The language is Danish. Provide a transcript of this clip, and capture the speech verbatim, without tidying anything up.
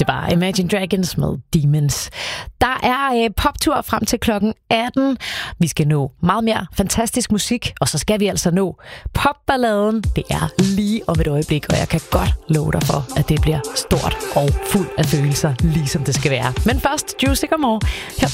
bare Imagine Dragons med Demons. Der er øh, poptur frem til klokken atten. Vi skal nå meget mere fantastisk musik, og så skal vi altså nå popballaden. Det er lige om et øjeblik, og jeg kan godt love dig for, at det bliver stort og fuld af følelser, ligesom det skal være. Men først, Juicy Gomorrah. Her